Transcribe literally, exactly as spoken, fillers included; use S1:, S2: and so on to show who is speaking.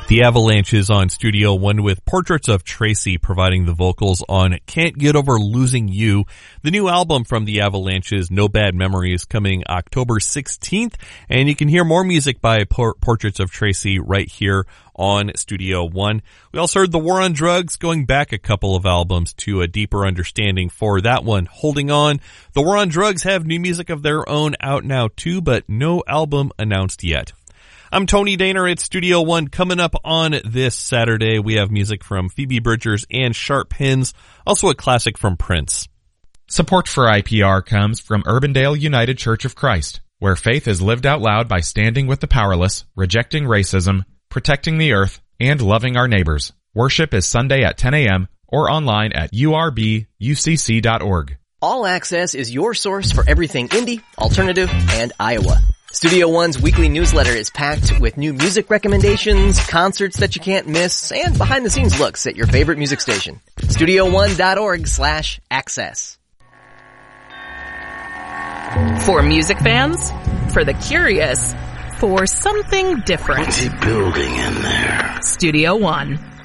S1: The Avalanches on Studio One with Portraits of Tracy providing the vocals on Can't Get Over Losing You. The new album from the Avalanches, No Bad Memories, coming October sixteenth, and you can hear more music by Por- Portraits of Tracy right here on Studio One. We also heard The War on Drugs, going back a couple of albums to a deeper understanding for that one. Holding On. The War on Drugs have new music of their own out now too, but no album announced yet. I'm Tony Daner at Studio One. Coming up on this Saturday, we have music from Phoebe Bridgers and Sharp Pins, also a classic from Prince.
S2: Support for I P R comes from Urbandale United Church of Christ, where faith is lived out loud by standing with the powerless, rejecting racism, protecting the earth, and loving our neighbors. Worship is Sunday at ten a.m. or online at u r b u c c dot org.
S3: All Access is your source for everything indie, alternative, and Iowa. Studio One's weekly newsletter is packed with new music recommendations, concerts that you can't miss, and behind-the-scenes looks at your favorite music station. studio one dot org slash access.
S4: For music fans, for the curious, for something different.
S5: What's he building in there?
S4: Studio One.